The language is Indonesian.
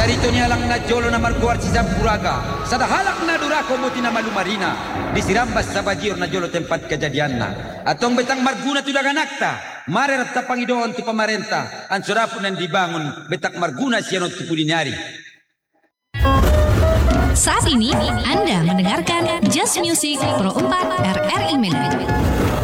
Sarito niya lang na jolo na marguar si Zampuraga. Sa dahalak na durako mo tinamalu marina. Disirambas sa bajir na jolo tempat kejadian na. Atong betang marguna tudaga nakta. Marer ta Pangidoon tu pamarenta. Ang surapon ng dibangon betak marguna siya no tupulinari. Saat ini Anda mendengarkan Just Music Pro 4 RRI Medan.